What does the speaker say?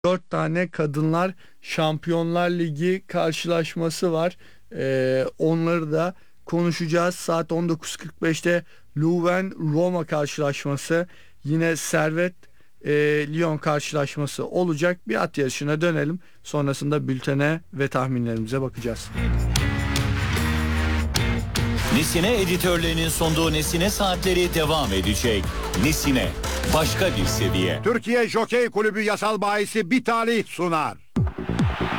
4 tane Kadınlar Şampiyonlar Ligi karşılaşması var. Onları da konuşacağız. Saat 19.45'te Leuven-Roma karşılaşması, yine Servette Lyon karşılaşması olacak. Bir at yarışına dönelim. Sonrasında bültene ve tahminlerimize bakacağız. Nesine editörlerinin sunduğu Nesine Saatleri devam edecek. Nesine, başka bir seviye. Türkiye Jokey Kulübü yasal bahisi bir talih sunar.